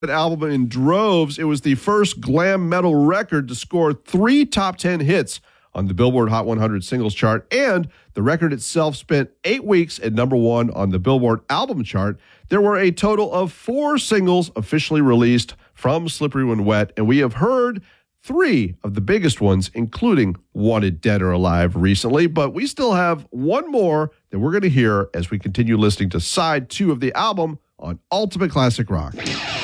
album in droves. It was the first glam metal record to score 3 top 10 hits on the Billboard Hot 100 singles chart, and the record itself spent 8 weeks at number 1 on the Billboard album chart. There were a total of 4 singles officially released from Slippery When Wet, and we have heard 3 of the biggest ones, including Wanted Dead or Alive recently, but we still have one more that we're going to hear as we continue listening to side 2 of the album on Ultimate Classic Rock.